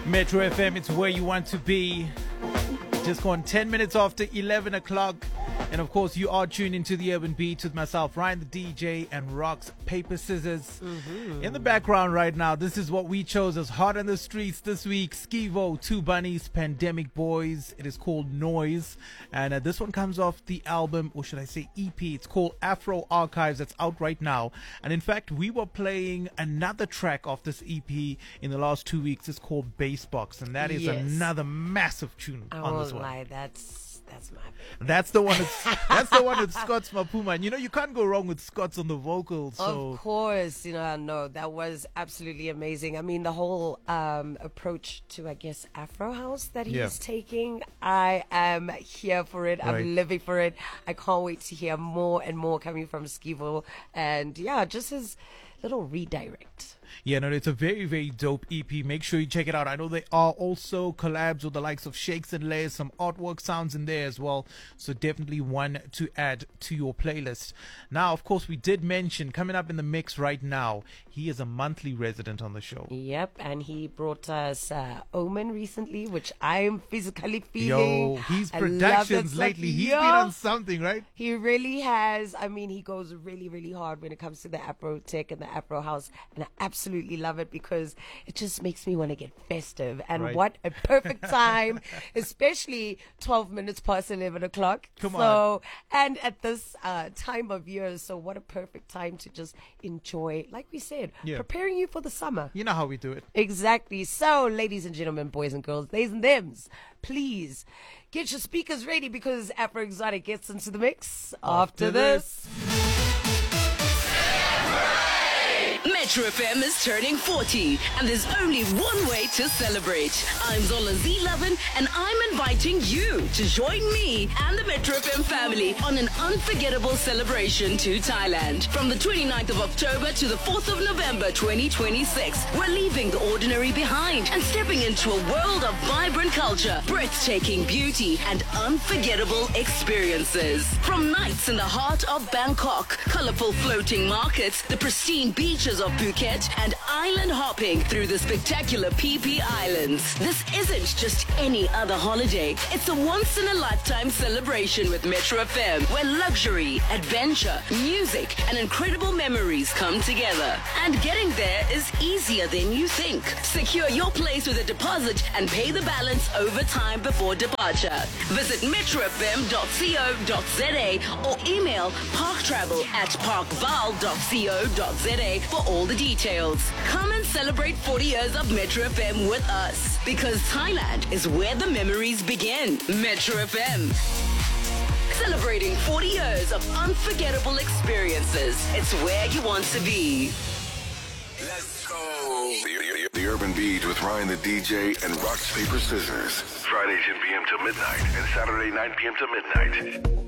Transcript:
Metro FM, it's where you want to be. Just gone 10 minutes after 11 o'clock. And of course, you are tuned into the Urban Beat with myself, Ryan the DJ, and Rocks, Paper, Scissors. In the background right now, this is what we chose as hot on the streets this week. Skivo, Two Bunnies, Pandemic Boys. It is called Noise. And this one comes off the album, or should I say EP. It's called Afro Archives. That's out right now. And in fact, we were playing another track off this EP in the last 2 weeks. It's called Bassbox. And that is another massive tune on this one. I won't lie, that's my favorite. That's the one. That's the one with Scott's Mapuma. And you know, you can't go wrong with Scott's on the vocals. So. Of course, no, that was absolutely amazing. I mean, the whole approach to, I guess, Afro House that he's taking, I am here for it. Right. I'm living for it. I can't wait to hear more and more coming from Skivo. And yeah, just his little redirect. Yeah, no, it's a very, very dope EP. Make sure you check it out. I know there are also collabs with the likes of Shakes and Layers, some artwork sounds in there as well. So definitely one to add to your playlist. Now, of course, we did mention coming up in the mix right now, he is a monthly resident on the show. Yep, and he brought us Omen recently, which I'm physically feeling. Yo, his productions lately, he's been on something, right? He really has. I mean, he goes really, really hard when it comes to the Afro tech and the Afro house, and I absolutely love it because it just makes me want to get festive. And what a perfect time, especially 12 minutes past 11 o'clock. Come on. And at this time of year, so what a perfect time to just enjoy, like we said, preparing you for the summer. You know how we do it. Exactly. So, ladies and gentlemen, boys and girls, theys and thems, please get your speakers ready because Afro Exotic gets into the mix after this. Metro FM is turning 40, and there's only one way to celebrate. I'm Zola Z11, and I'm inviting you to join me and the Metro FM family on an unforgettable celebration to Thailand. From the 29th of October to the 4th of November 2026, we're leaving the ordinary behind and stepping into a world of vibrant culture, breathtaking beauty, and unforgettable experiences. From nights in the heart of Bangkok, colorful floating markets, the pristine beaches of Phuket, and island hopping through the spectacular PP Islands. This isn't just any other holiday. It's a once-in-a-lifetime celebration with Metro FM, where luxury, adventure, music, and incredible memories come together. And getting there is easier than you think. Secure your place with a deposit and pay the balance over time before departure. Visit metrofm.co.za or email parktravel@parkval.co.za for all the details. Come and celebrate 40 years of Metro FM with us, because Thailand is where the memories begin. Metro FM. Celebrating 40 years of unforgettable experiences. It's where you want to be. Let's go. The Urban Beat with Ryan the DJ and Rocks, Paper, Scissors. Friday 10 p.m. to midnight and Saturday 9 p.m. to midnight.